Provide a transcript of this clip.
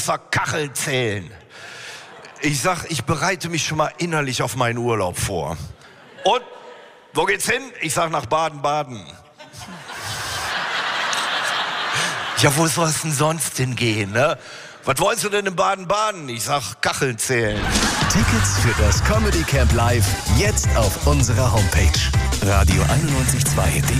Kacheln zählen. Ich sag, ich bereite mich schon mal innerlich auf meinen Urlaub vor. Und, wo geht's hin? Ich sag, nach Baden-Baden. Ja, wo soll es denn sonst hingehen, ne? Was wolltest du denn in Baden-Baden? Ich sag, Kacheln zählen. Tickets für das Comedy Camp Live jetzt auf unserer Homepage radio912.de.